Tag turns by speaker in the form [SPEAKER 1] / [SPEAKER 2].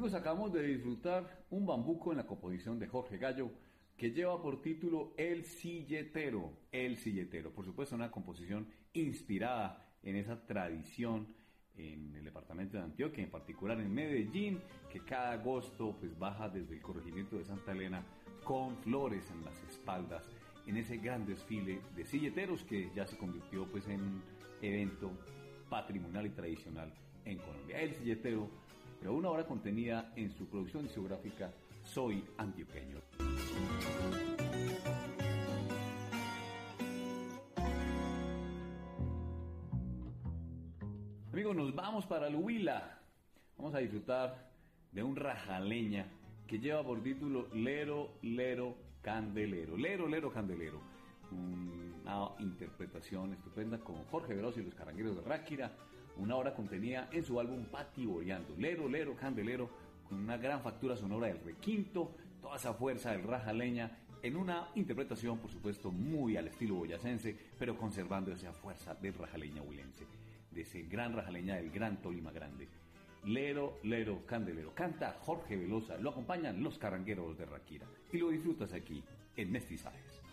[SPEAKER 1] Amigos, acabamos de disfrutar un bambuco en la composición de Jorge Gallo que lleva por título El Silletero. El Silletero, por supuesto, una composición inspirada en esa tradición en el departamento de Antioquia, en particular en Medellín, que cada agosto pues baja desde el corregimiento de Santa Elena con flores en las espaldas, en ese gran desfile de silleteros que ya se convirtió pues en un evento patrimonial y tradicional en Colombia. El Silletero, pero una obra contenida en su producción discográfica Soy Antioqueño. Amigos, nos vamos para el Huila. Vamos a disfrutar de un rajaleña que lleva por título Lero, Lero, Candelero. Lero, Lero, Candelero. Una interpretación estupenda con Jorge Veloso y los Carrangueros de Ráquira. Una obra contenida en su álbum Patiboreando. Lero, Lero, Candelero, con una gran factura sonora del requinto, toda esa fuerza del rajaleña, en una interpretación, por supuesto, muy al estilo boyacense, pero conservando esa fuerza del rajaleña huilense, de ese gran rajaleña del gran Tolima Grande. Lero, Lero, Candelero. Canta Jorge Velosa, lo acompañan los Carrangueros de Ráquira y lo disfrutas aquí en Mestizajes.